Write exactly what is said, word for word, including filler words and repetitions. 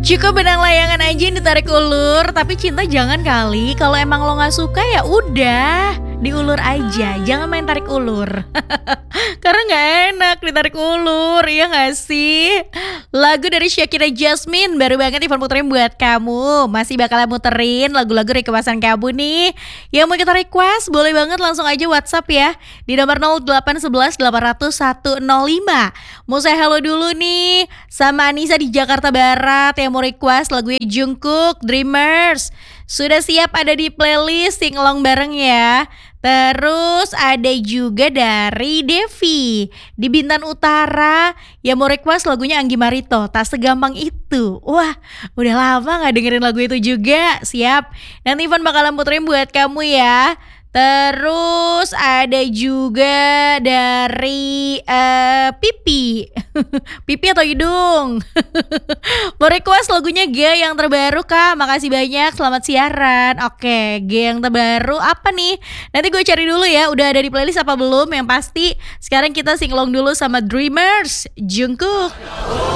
Cukup benang layangan aja yang ditarik ulur, tapi cinta jangan kali. Kalau emang lo nggak suka ya udah, diulur aja, jangan main tarik ulur. Karena nggak enak ditarik ulur, ya nggak sih? Lagu dari Shakira Jasmine baru banget Ivan puterin buat kamu. Masih bakalan muterin lagu-lagu requestan kamu nih. Yang mau kita request boleh banget langsung aja WhatsApp ya di nomor nol delapan satu satu delapan nol nol satu nol lima. Mau saya halo dulu nih sama Anissa di Jakarta Barat yang mau request lagunya Jungkook, Dreamers. Sudah siap ada di playlist sing along bareng ya. Terus ada juga dari Devi di Bintan Utara yang mau request lagunya Anggi Marito, Tak Segampang Itu. Wah, udah lama gak dengerin lagu itu juga. Siap, nanti Ivan bakalan puterin buat kamu ya. Terus ada juga dari uh, Pipi Pipi atau Hidung. Mau request lagunya G yang terbaru kak. Makasih banyak, selamat siaran. Oke, G yang terbaru apa nih? Nanti gue cari dulu ya, udah ada di playlist apa belum. Yang pasti sekarang kita singlong dulu sama Dreamers, Jungkook.